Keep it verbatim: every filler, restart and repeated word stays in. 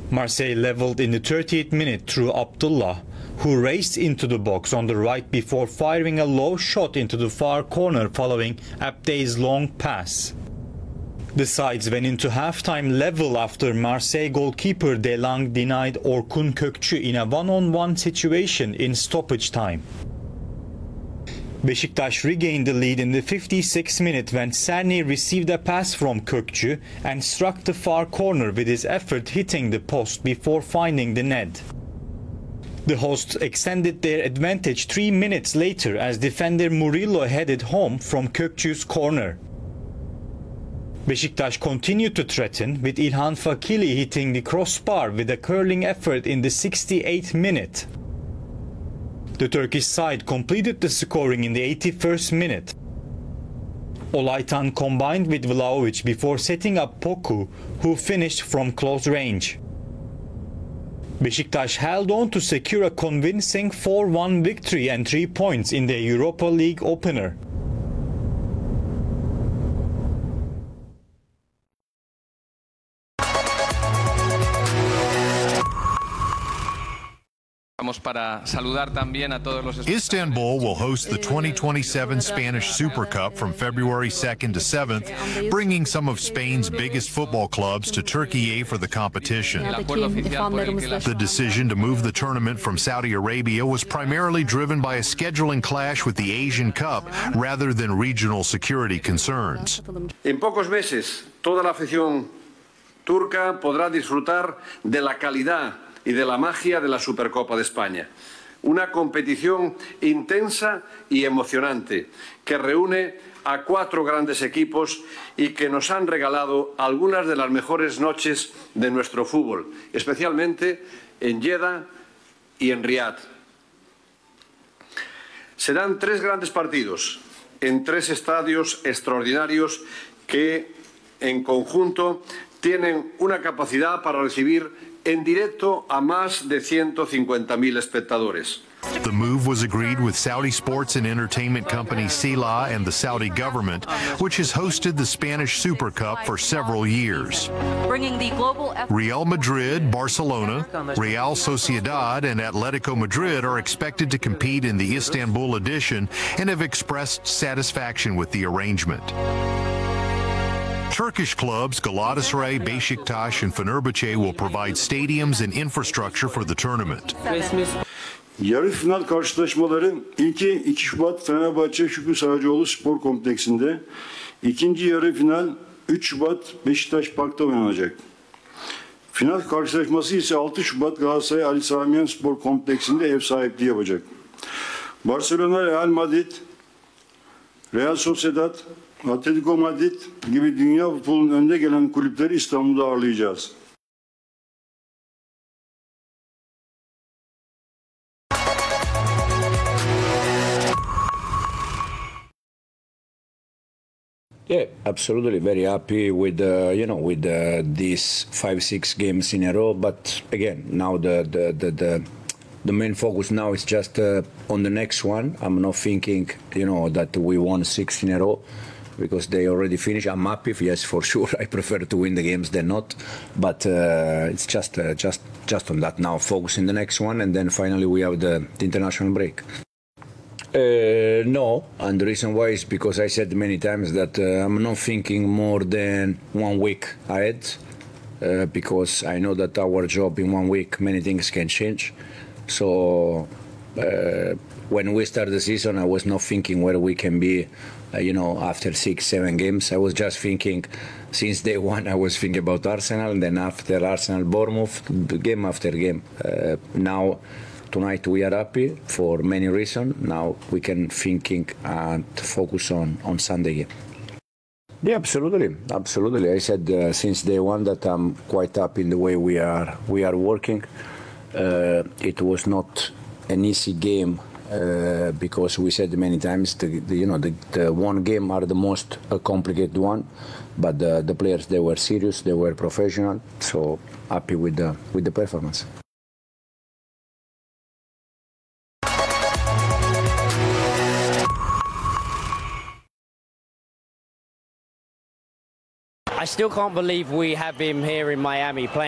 Marseille leveled in the thirtieth minute through Abdullah, who raced into the box on the right before firing a low shot into the far corner following Abdey's long pass. The sides went into halftime level after Marseille goalkeeper Delang denied Orkun Kökçü in a one-on-one situation in stoppage time. Beşiktaş regained the lead in the fifty-sixth minute when Cerny received a pass from Kökçü and struck the far corner with his effort hitting the post before finding the net. The hosts extended their advantage three minutes later as defender Murillo headed home from Kökçü's corner. Beşiktaş continued to threaten, with İlhan Fakili hitting the crossbar with a curling effort in the sixty-eighth minute. The Turkish side completed the scoring in the eighty-first minute. Olaytan combined with Vlahovic before setting up Poku, who finished from close range. Beşiktaş held on to secure a convincing four one victory and three points in the Europa League opener. Para saludar también a todos los Istanbul will host the twenty twenty-seven Spanish Super Cup from February second to seventh, bringing some of Spain's biggest football clubs to Turkey for the competition. The decision to move the tournament from Saudi Arabia was primarily driven by a scheduling clash with the Asian Cup rather than regional security concerns. En pocos meses, toda la afición turca podrá disfrutar de la calidad y de la magia de la Supercopa de España. Una competición intensa y emocionante que reúne a cuatro grandes equipos y que nos han regalado algunas de las mejores noches de nuestro fútbol, especialmente en Jeddah y en Riad. Serán tres grandes partidos en tres estadios extraordinarios que, en conjunto, tienen una capacidad para recibir en directo a más de ciento cincuenta mil espectadores. The move was agreed with Saudi sports and entertainment company Sila and the Saudi government, which has hosted the Spanish Super Cup for several years. Real Madrid, Barcelona, Real Sociedad, and Atletico Madrid are expected to compete in the Istanbul edition and have expressed satisfaction with the arrangement. Turkish clubs Galatasaray, Beşiktaş, and Fenerbahçe will provide stadiums and infrastructure for the tournament. Yarı final karşılaşmaları ilki iki Şubat Fenerbahçe Şükrü Saracoğlu Spor Kompleksinde, ikinci yarı final üç Şubat Beşiktaş Park'ta oynanacak. Final karşılaşması ise altı Şubat Galatasaray Ali Sami Yen Spor Kompleksinde ev sahipliği yapacak. Barcelona, Real Madrid, Real Sociedad, Atletico Madrid gibi dünya futbolunun önde gelen kulüpleri İstanbul'da ağırlayacağız. Yeah, absolutely. Very happy with uh, you know with uh, these five six games in a row. But again, now the the the the, the main focus now is just uh, on the next one. I'm not thinking you know that we won six in a row, because they already finished. I'm happy, yes, for sure. I prefer to win the games than not, but uh, it's just uh, just just on that now. Focus in the next one, and then finally we have the, the international break. Uh, no, and the reason why is because I said many times that uh, I'm not thinking more than one week ahead, uh, because I know that our job in one week, many things can change. So uh, when we start the season, I was not thinking where we can be, uh, you know, after six, seven games. I was just thinking, since day one, I was thinking about Arsenal, and then after Arsenal, Bournemouth, game after game. Uh, now, tonight we are happy for many reasons. Now we can thinking and focus on, on Sunday game. Yeah, absolutely, absolutely. I said uh, since day one that I'm quite happy in the way we are we are working. Uh, it was not an easy game uh, because we said many times the, the you know the, the one game are the most uh, complicated one, but the, the players, they were serious, they were professional. So happy with the with the performance. I still can't believe we have him here in Miami playing.